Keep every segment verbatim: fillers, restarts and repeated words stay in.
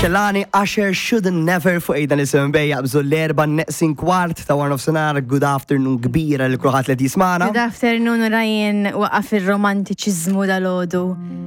Kellani Asher Shouldn't Never fuq ejda nisim bejja bżu l-erba neqsin kwart ta' Warnof Senar. Good afternoon kbira li kulħadd li jismana. Good afternoon Ryan waqaf il-romantiċizmu dal-għodu.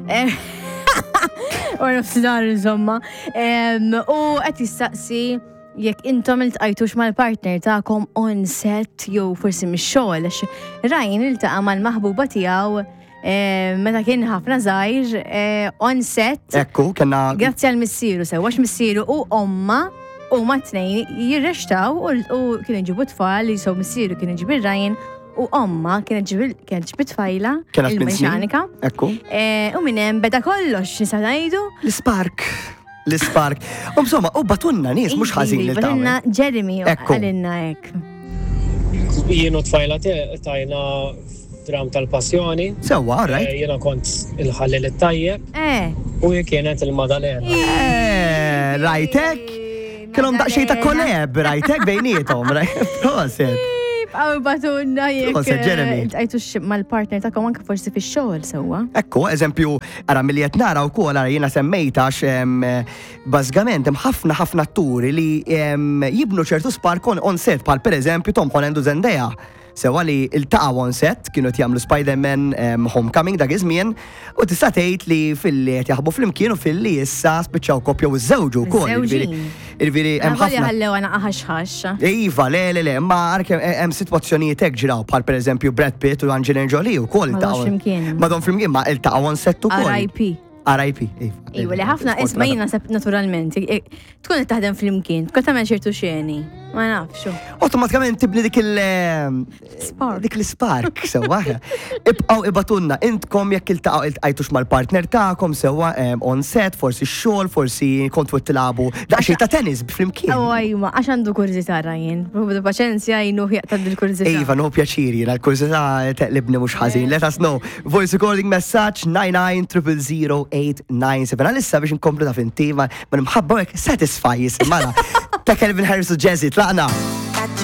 Warnof Senar insomma. U qed jistaqsi jekk intom iltqajtux mal-partner tagħkom on set jew forsi mix-xogħol għax Ryan iltaqa' mal-maħbuba tiegħu meta kien ħafna żgħir on set. Ekku, kellna Grazzi għal missieru sewwax missieru u omma u ma tnejn jirrextaw u kienu ġibu tfal li sew missieru kienu ġibu Ryan u omma kienet ġibit tfajla il-meċanika. Ekku. U minn hemm beda kollox nisa ngħidu. L-spark. L-spark. U insomma, u batunna nies mhux ħażin li batunna Jeremy għalinna hekk. Jienu tfajla tajna dram tal-passjoni. Sewwa, right. Jiena kont il-ħallil it-tajjeb. Eh. U jien kienet il-Madalena. Eh, rajtek? Kellhom daqsxejn ta' koleb, rajtek bejniethom, proset. Għaw batunna jek. Proset, Jeremy. Għajtu mal-partner ta' kom anke forsi fix-xogħol sewwa. Ekku, eżempju, ara milli qed nara wkoll ara jiena semmejta għax bażikament hemm ħafna ħafna atturi li jibnu ċertu spark on set bħal pereżempju Tom Holland u Zendaya. Sewa li il-taqaw on set, kienu jagħmlu Spider-Man um, Homecoming dak iż-żmien, u tista' tgħid li fil-li qed jaħbu flimkien u fil-li issa spiċċaw koppjaw iż-żewġu wkoll. Irviri hemm ħafna. ħallew ana ħaxħax. Iva, le le le, ma hemm sitwazzjonijiet hekk ġraw bħal pereżempju Brad Pitt u Angelina Jolie wkoll iltaqgħu. Madhom flimkien ma iltaqgħu on set ukoll. R I P. R I P. Iwa li ħafna isma' jiena sepp naturalment. Tkun qed taħdem flimkien, tkun tagħmel ċertu xeni. Ma nafx. Awtomatikament tibni dik il Spark. dik l-spark sewwa. Ibqgħu ibatunna intkom jekk iltaqgħu iltqajtux mal-partner tagħkom sewwa on set, forsi x-xogħol, forsi kontu tilagħbu daqsxejn ta' tennis flimkien. Oh ajma, għax għandu kurżità Ryan. Provu paċenzja jinu jaqtad il-kurżità. Iva, no pjaċiri, l-kurżità teqlibni mhux ħażin. Let us know. Voice recording message nine nine zero zero zero eight nine seven. Għalissa biex nkomplu ta' finti, ma nimħabba hekk satisfy jisimala. Ta' Calvin Harris u Jazzy, tlaqna.